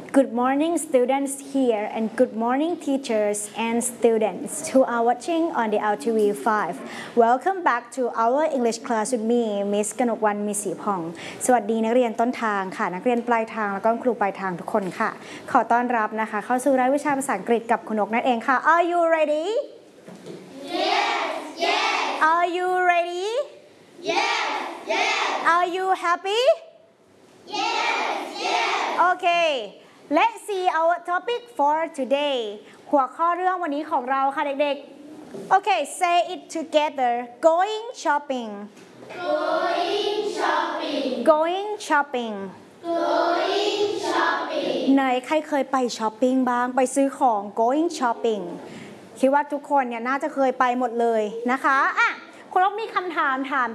Good morning students here and good morning teachers and students who are watching on the LTV 5. Welcome back to our English class with me Miss กนกวรรณ มีศรีผ่องสวัสดีนักเรียนต้นทางค่ะนักเรียนปลายทางแล้วก็ครูปลายทางทุกคนค่ะขอต้อนรับนะคะเข้าสู่รายวิชาภาษาอังกฤษกับคุณนกนั่นเองค่ะ Are you ready? Yes. Are you ready? Yes. Are you happy? Yes. Okay, let's see our topic for today หัวข้อเรื่องวันนี้ของเราค่ะเด็กๆ Okay, say it together. Going shopping. Going shopping. Going shopping. Going shopping. ไหนใครเคยไปช้อปปิ้งบ้างไปซื้อของ Going shopping คิดว่าทุกคนเนี่ยน่าจะเคยไปหมดเลยนะคะอ่ะคุณนกมีคำถามถาม